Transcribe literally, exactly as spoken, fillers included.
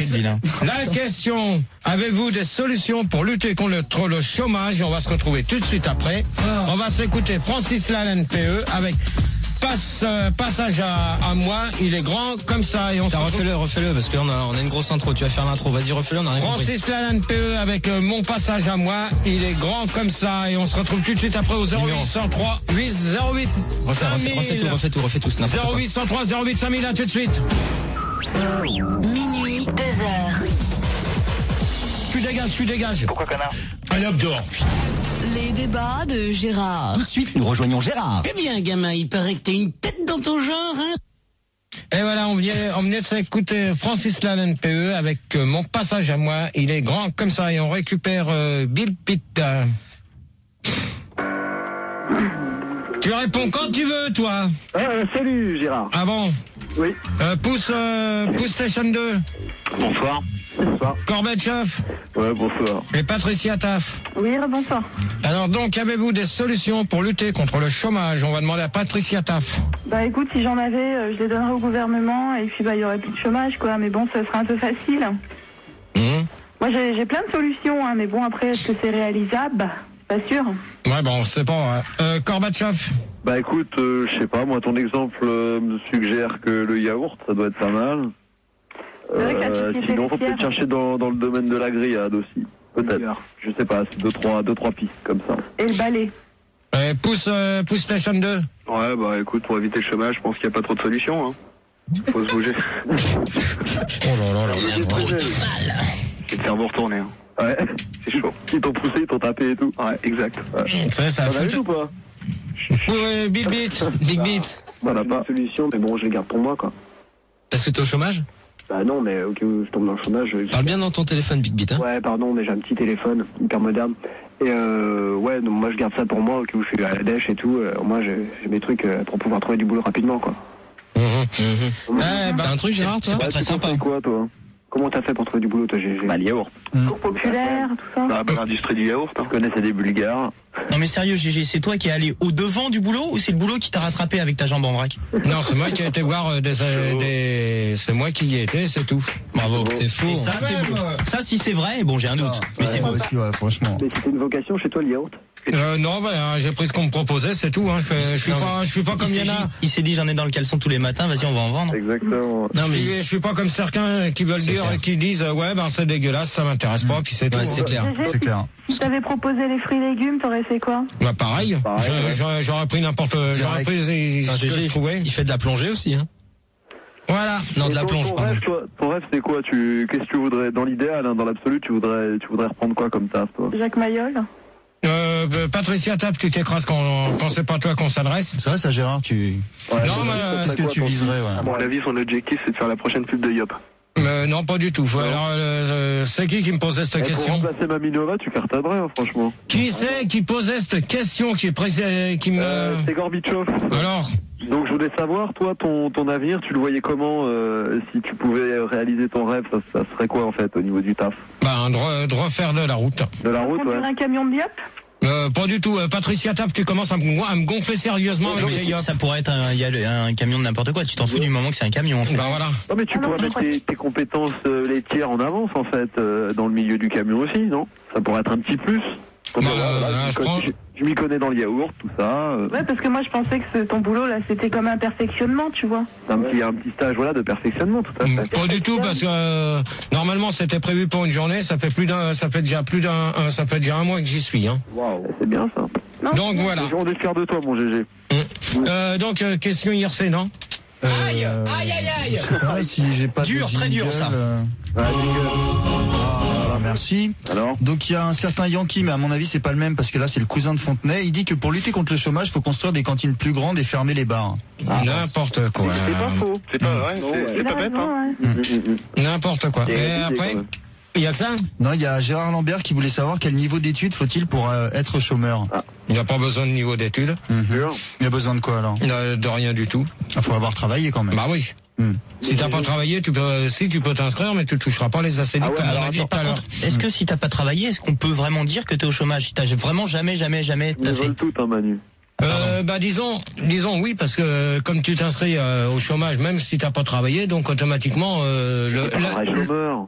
suite, Bill. La question, avez-vous des solutions pour lutter contre le chômage? On va se retrouver tout de suite après. On va s'écouter Francis Lalanne P E avec passe, euh, passage à, à moi, il est grand comme ça. Et on se refais-le, refais-le, parce qu'on a, on a une grosse intro. Tu vas faire l'intro, vas-y, refais-le, on a rien compris. Francis Lalanne P E avec euh, mon passage à moi, il est grand comme ça. Et on se retrouve tout de suite après au zéro huit cent trois huit zéro huit refais, refais, refais tout, refais tout, refais tout, c'est n'importe quoi. zéro huit cent trois zéro huit cinq mille, à tout de suite. Minuit, deux heures. Tu dégages, tu dégages. Pourquoi connard? Allez hop dehors. Les débats de Gérard. Tout de suite, nous rejoignons Gérard. Eh bien, gamin, il paraît que t'as une tête dans ton genre, hein? Et voilà, on vient, on venait de s'écouter Francis Lalanne P E avec euh, mon passage à moi. Il est grand comme ça et on récupère euh, Bill Pitt. Euh. Tu réponds quand tu veux, toi. Euh, salut, Gérard. Ah bon? Oui. Euh, pousse, euh, pousse Station deux. Bonsoir. Bonsoir. Gorbatchev. Ouais, bonsoir. Et Patricia Taff. Oui, bonsoir. Alors donc, avez-vous des solutions pour lutter contre le chômage? On va demander à Patricia Taff. Bah écoute, si j'en avais, euh, je les donnerais au gouvernement et puis bah il y aurait plus de chômage, quoi. Mais bon, ça serait un peu facile. Mmh. Moi, j'ai, j'ai plein de solutions, hein, mais bon, après, est-ce que c'est réalisable? Pas sûr. Ouais, bon, c'est pas. Hein. Euh, Gorbatchev. Bah écoute, euh, je sais pas, moi ton exemple euh, me suggère que le yaourt, ça doit être pas mal. Euh, sinon, faut peut-être chercher dans, dans le domaine de la grillade aussi. Peut-être. Je sais pas, c'est deux trois, deux, trois pistes comme ça. Et le balai. Euh, pousse, euh, pousse Station deux. Ouais, bah écoute, pour éviter le chômage, je pense qu'il n'y a pas trop de solutions. Hein. Faut se bouger. Oh là là là. Il y a un gros mal. C'est de faire vous retourner. Hein. Ouais, c'est chaud. Ils t'ont poussé, ils t'ont tapé et tout. Ouais, exact. Ouais. Ça, ça a vu ou pas? Ouais, Big Beat. Big Beat. Voilà, pas de solution, mais bon, je les garde pour moi, quoi. Parce que t'es au chômage? Bah non, mais au cas où je tombe dans le chômage... Je... Parle bien dans ton téléphone, Big Beat, hein. Ouais, pardon, mais j'ai un petit téléphone hyper moderne. Et euh, ouais, donc moi je garde ça pour moi, au cas où je suis à la dèche et tout. Euh, moi j'ai, j'ai mes trucs euh, pour pouvoir trouver du boulot rapidement, quoi. Mmh, mmh. Ouais, bah, t'as un truc, Gérard, toi? C'est pas très sympa. Tu fais quoi, toi? Comment t'as fait pour trouver du boulot, toi? J'ai, j'ai... Bah, le yaourt. Cours populaire, tout ça. Bah, bah l'industrie du yaourt, hein. Je connaissais des Bulgares. Non mais sérieux, G G, c'est toi qui es allé au devant du boulot ou c'est le boulot qui t'a rattrapé avec ta jambe en vrac? Non, c'est moi qui ai été voir euh, des, euh, des... C'est moi qui y étais, c'est tout. Bravo, c'est faux. Et ça, c'est beau. Ça, si c'est vrai, bon, j'ai un doute. Ah, mais ouais, c'est beau aussi, ouais, franchement. Mais c'était une vocation chez toi, le yaourt? Euh, non, bah, j'ai pris ce qu'on me proposait, c'est tout. Hein. Je, je suis pas, je suis pas comme il Yana. Il s'est dit, j'en ai dans le caleçon tous les matins. Vas-y, on va en vendre. Exactement. Non mais je suis, je suis pas comme certains qui veulent dire, clair. Qui disent, ouais, ben c'est dégueulasse, ça m'intéresse pas, puis c'est ouais, tout. C'est clair. C'est clair. Si t'avais proposé les fruits et légumes, t'aurais fait quoi? Bah pareil. pareil je, ouais. j'aurais, j'aurais pris n'importe. J'aurais pris. Non, ce G G, je trouvais. Il fait de la plongée aussi, hein. Voilà. Non, de et la ton, plonge, ton pardon. rêve, toi, ton rêve, c'est quoi? Tu, qu'est-ce que tu voudrais, dans l'idéal, hein, dans l'absolu, tu voudrais, tu voudrais reprendre quoi comme taf, toi? Jacques Mayol. Euh, Patricia Tapp, tu t'écrases quand, quand c'est pas toi qu'on s'adresse. C'est vrai ça, Gérard, tu... Ouais, non, mais... Qu'est-ce que tu viserais, ouais. À mon avis, son objectif, c'est de faire la prochaine pub de Yop. Euh, non, pas du tout. Non. Alors, euh, c'est qui qui me posait cette et question? Pour remplacer Maminova, tu cartonnerais, hein, franchement. Qui c'est qui posait cette question qui est pré- qui me... Euh, c'est Gorbatchev. Alors? Donc je voulais savoir, toi, ton, ton avenir, tu le voyais comment euh, si tu pouvais réaliser ton rêve, ça, ça serait quoi en fait au niveau du taf? Bah, de, de refaire de la route. De la route, ouais. Un camion de Diop? Euh, pas du tout. Euh, Patricia Tapp, tu commences à me, à me gonfler sérieusement avec les Yop. Ça pourrait être un, y a un camion de n'importe quoi. Tu t'en fous du moment que c'est un camion, en fait. Bah voilà. Non mais tu ah pourrais non, mettre tes, tes compétences euh, laitières en avance en fait euh, dans le milieu du camion aussi, non? Ça pourrait être un petit plus. Bah, voilà, euh, je, je, prends... je, je m'y connais dans le yaourt, tout ça. Euh... Ouais, parce que moi je pensais que ce, ton boulot là, c'était comme un perfectionnement, tu vois. Un petit, un petit stage, voilà, de perfectionnement, tout à fait. Pas du tout, parce que euh, normalement c'était prévu pour une journée. Ça fait plus d'un, ça fait déjà plus d'un, un, ça fait déjà un mois que j'y suis. Hein. Waouh, c'est bien ça. Non, donc voilà. On est fiers de toi, mon G G. Mmh. Euh, donc euh, question I R C, non? Euh, aïe, aïe, aïe, aïe. Ah, si j'ai pas dur, de très dur jingle, ça. Euh... Ah, Ah, merci. Alors donc il y a un certain Yankee, mais à mon avis c'est pas le même parce que là c'est le cousin de Fontenay. Il dit que pour lutter contre le chômage, il faut construire des cantines plus grandes et fermer les bars. Ah, n'importe quoi. C'est pas faux. C'est pas vrai. c'est, c'est pas bête, hein. Ouais. N'importe quoi. Et, et après, il y a que ça? Non, il y a Gérard Lambert qui voulait savoir quel niveau d'études faut-il pour euh, être chômeur. Ah. Il n'y a pas besoin de niveau d'études. Mm-hmm. Il y a besoin de quoi alors? De, de rien du tout. Il faut avoir travaillé quand même. Bah oui. Mm. Si t'as pas travaillé, tu peux, si tu peux t'inscrire, mais tu toucheras pas les A C D Ah ouais, comme on alors, a dit attends, tout à l'heure. Est-ce que si t'as pas travaillé, est-ce qu'on peut vraiment dire que t'es au chômage? Si t'as vraiment jamais, jamais, jamais Ils t'as fait? veulent tout, hein, Manu. Euh, bah disons, disons oui, parce que comme tu t'inscris euh, au chômage, même si t'as pas travaillé, donc automatiquement euh, le, Un vrai chômeur.